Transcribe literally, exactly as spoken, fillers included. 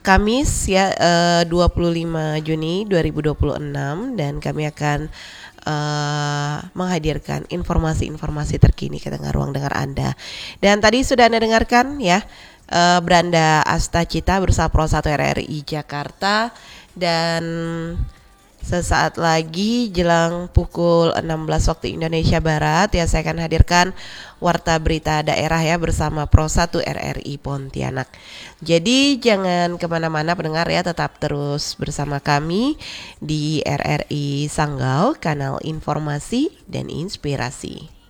Kamis ya, eh, dua puluh lima Juni dua ribu dua puluh enam, dan kami akan eh, menghadirkan informasi-informasi terkini ke tengah ruang dengar Anda. Dan tadi sudah Anda dengarkan ya, eh, Branda Astacita bersama Pro satu R R I Jakarta, dan sesaat lagi jelang pukul enam belas waktu Indonesia Barat ya, saya akan hadirkan Warta Berita Daerah ya bersama Pro satu R R I Pontianak. Jadi jangan kemana-mana pendengar ya, tetap terus bersama kami di R R I Sanggau, kanal informasi dan inspirasi.